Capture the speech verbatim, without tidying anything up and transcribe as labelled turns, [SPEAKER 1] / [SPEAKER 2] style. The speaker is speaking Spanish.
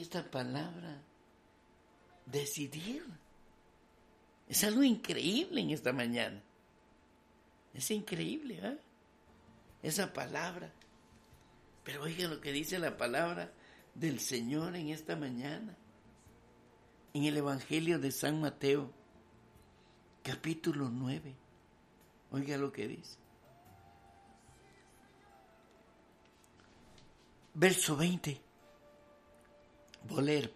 [SPEAKER 1] esta palabra, decidir. Es algo increíble en esta mañana. Es increíble, ¿eh? Esa palabra. Pero oigan lo que dice la palabra del Señor en esta mañana. En el Evangelio de San Mateo, capítulo nueve. Oiga lo que dice. Verso veinte. Voy a leer